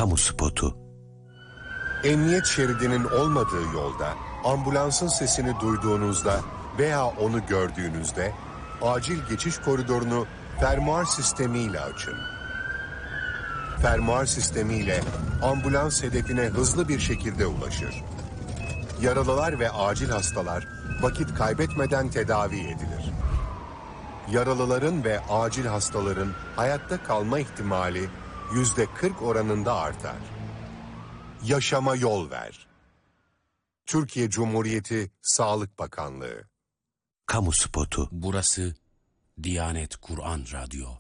Kamu spotu. Emniyet şeridinin olmadığı yolda ambulansın sesini duyduğunuzda veya onu gördüğünüzde acil geçiş koridorunu fermuar sistemiyle açın. Fermuar sistemiyle ambulans hedefine hızlı bir şekilde ulaşır. Yaralılar ve acil hastalar vakit kaybetmeden tedavi edilir. Yaralıların ve acil hastaların hayatta kalma ihtimali %40 oranında artar. Yaşama yol ver. Türkiye Cumhuriyeti Sağlık Bakanlığı. Kamu spotu. Burası Diyanet Kur'an Radyo.